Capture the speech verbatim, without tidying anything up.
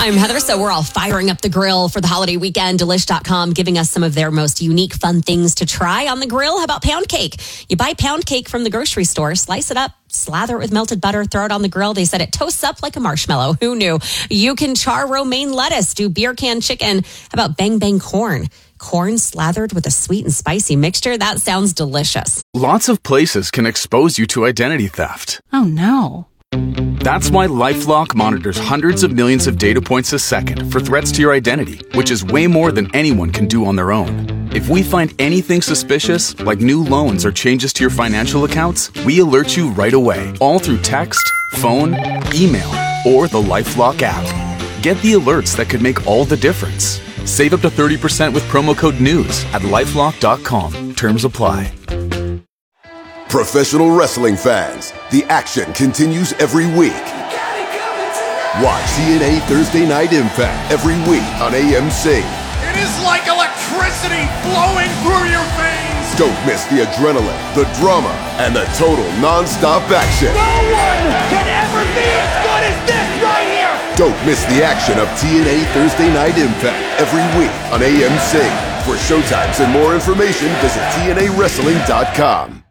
I'm Heather, so we're all firing up the grill for the holiday weekend. Delish dot com giving us some of their most unique, fun things to try on the grill. How about pound cake? You buy pound cake from the grocery store, slice it up, slather it with melted butter, throw it on the grill. They said it toasts up like a marshmallow. Who knew? You can char romaine lettuce, do beer can chicken. How about bang bang corn? Corn slathered with a sweet and spicy mixture? That sounds delicious. Lots of places can expose you to identity theft. Oh, no. That's why LifeLock monitors hundreds of millions of data points a second for threats to your identity, which is way more than anyone can do on their own. If we find anything suspicious, like new loans or changes to your financial accounts, we alert you right away, all through text, phone, email, or the LifeLock app. Get the alerts that could make all the difference. Save up to thirty percent with promo code NEWS at lifelock dot com. Terms apply. Professional wrestling fans, the action continues every week. Watch T N A Thursday Night Impact every week on A M C. It is like electricity flowing through your veins. Don't miss the adrenaline, the drama, and the total non-stop action. No one can ever be as good as this right here. Don't miss the action of T N A Thursday Night Impact every week on A M C. For showtimes and more information, visit T N A wrestling dot com.